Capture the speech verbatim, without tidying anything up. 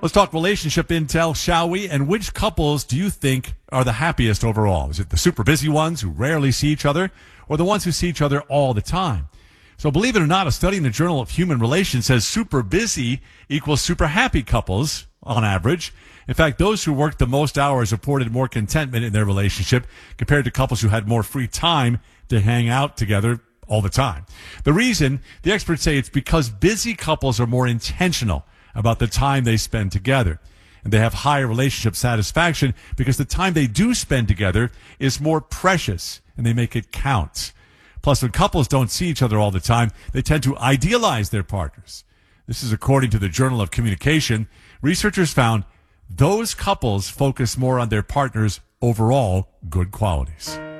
Let's talk relationship intel, shall we? And which couples do you think are the happiest overall? Is it the super busy ones who rarely see each other, or the ones who see each other all the time? So believe it or not, a study in the Journal of Human Relations says super busy equals super happy couples on average. In fact, those who worked the most hours reported more contentment in their relationship compared to couples who had more free time to hang out together all the time. The reason, the experts say, it's because busy couples are more intentional about the time they spend together. And they have higher relationship satisfaction because the time they do spend together is more precious and they make it count. Plus, when couples don't see each other all the time, they tend to idealize their partners. This is according to the Journal of Communication. Researchers found those couples focus more on their partner's overall good qualities.